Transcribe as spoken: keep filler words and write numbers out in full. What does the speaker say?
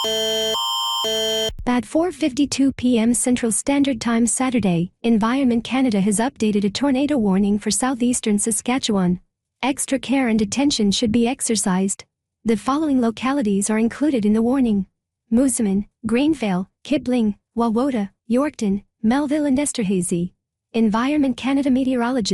At four fifty-two p m Central Standard Time Saturday, Environment Canada has updated a tornado warning for southeastern Saskatchewan. Extra care and attention should be exercised. The following localities are included in the warning: Moosomin, Greenvale, Kipling, Wawota, Yorkton, Melville and Esterhazy. Environment Canada meteorologist